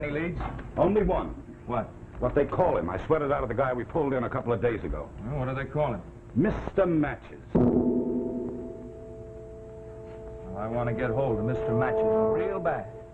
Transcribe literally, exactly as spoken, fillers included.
Any leads? Only one. What? What they call him. I sweated out of the guy we pulled in a couple of days ago. Well, what do they call him? Mister Matches. Well, I want to get hold of Mister Matches real bad.